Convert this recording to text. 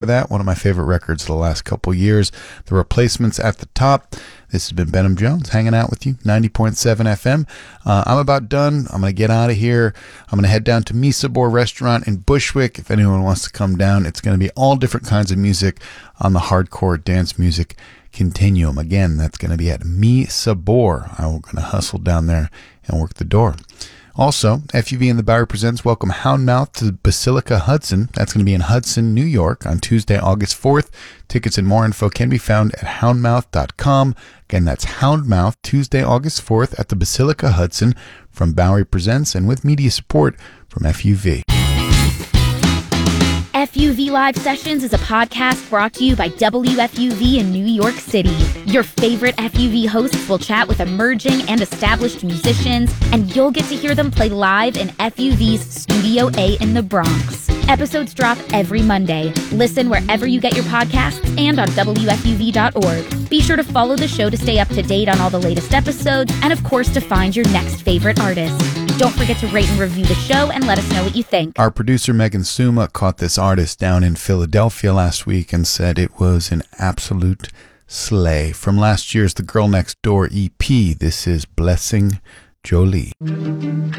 that, one of my favorite records of the last couple years. The Replacements at the top. This has been Benham Jones hanging out with you, 90.7 FM. I'm about done. I'm going to get out of here. I'm going to head down to Mi Sabor Restaurant in Bushwick. If anyone wants to come down, it's going to be all different kinds of music on the hardcore dance music continuum. Again, that's going to be at Mi Sabor. I'm going to hustle down there and work the door. Also, FUV and the Bowery Presents welcome Houndmouth to Basilica Hudson. That's going to be in Hudson, New York on Tuesday, August 4th. Tickets and more info can be found at houndmouth.com. Again, that's Houndmouth, Tuesday, August 4th at the Basilica Hudson from Bowery Presents and with media support from FUV. FUV Live Sessions is a podcast brought to you by WFUV in New York City. Your favorite FUV hosts will chat with emerging and established musicians, and you'll get to hear them play live in FUV's Studio A in the Bronx. Episodes drop every Monday. Listen wherever you get your podcasts and on WFUV.org. Be sure to follow the show to stay up to date on all the latest episodes, and of course to find your next favorite artist. Don't forget to rate and review the show and let us know what you think. Our producer Megan Suma caught this artist down in Philadelphia last week and said it was an absolute slay. From last year's The Girl Next Door EP, this is Blessing Jolie.